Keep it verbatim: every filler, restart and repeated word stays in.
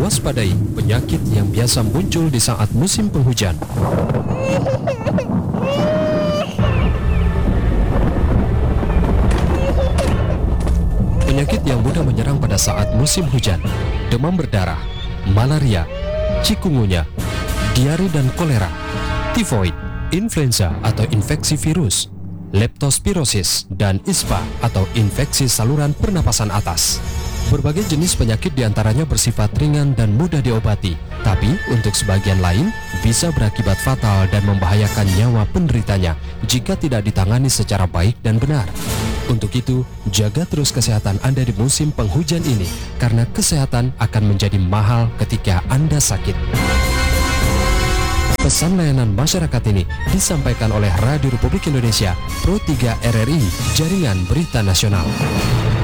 waspadai penyakit yang biasa muncul di saat musim penghujan. Penyakit yang mudah menyerang pada saat musim hujan: demam berdarah, malaria, cikungunya, diare dan kolera, tifoid, influenza atau infeksi virus, leptospirosis, dan ispa atau infeksi saluran pernapasan atas. Berbagai jenis penyakit diantaranya bersifat ringan dan mudah diobati, tapi untuk sebagian lain bisa berakibat fatal dan membahayakan nyawa penderitanya jika tidak ditangani secara baik dan benar. Untuk itu, jaga terus kesehatan Anda di musim penghujan ini, karena kesehatan akan menjadi mahal ketika Anda sakit. Pesan layanan masyarakat ini disampaikan oleh Radio Republik Indonesia Pro tiga R R I, Jaringan Berita Nasional.